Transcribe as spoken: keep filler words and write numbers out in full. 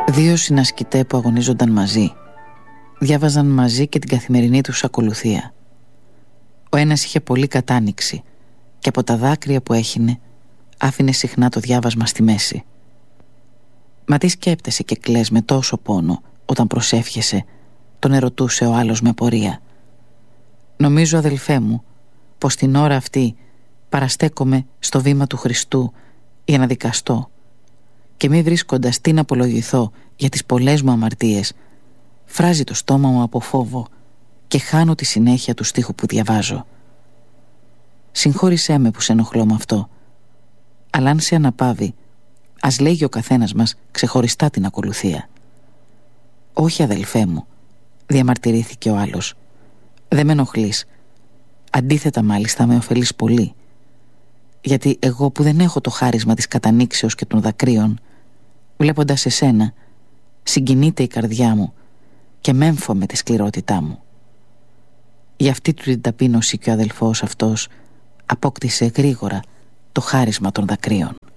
Δύο συνασκητέ που αγωνίζονταν μαζί διάβαζαν μαζί και την καθημερινή τους ακολουθία. Ο ένας είχε πολύ κατάνοιξη και από τα δάκρυα που έχινε άφηνε συχνά το διάβασμα στη μέση. «Μα τι σκέπτεσαι και κλαις με τόσο πόνο όταν προσεύχεσαι?» τον ερωτούσε ο άλλος με απορία. «Νομίζω, αδελφέ μου, πως την ώρα αυτή παραστέκομαι στο βήμα του Χριστού για να δικαστώ και μη βρίσκοντας τι να απολογηθώ για τις πολλές μου αμαρτίες, φράζει το στόμα μου από φόβο και χάνω τη συνέχεια του στίχου που διαβάζω. Συγχώρησέ με που σε ενοχλώ με αυτό, αλλά αν σε αναπαύει, ας λέγει ο καθένας μας ξεχωριστά την ακολουθία». «Όχι, αδελφέ μου», διαμαρτυρήθηκε ο άλλος, «δεν με ενοχλείς. Αντίθετα μάλιστα με ωφελείς πολύ. Γιατί εγώ που δεν έχω το χάρισμα της κατανήξεως και των δακρύων, βλέποντας εσένα, συγκινείται η καρδιά μου και μέμφω με τη σκληρότητά μου». Για αυτή του την ταπείνωση και ο αδελφός αυτός απόκτησε γρήγορα το χάρισμα των δακρύων.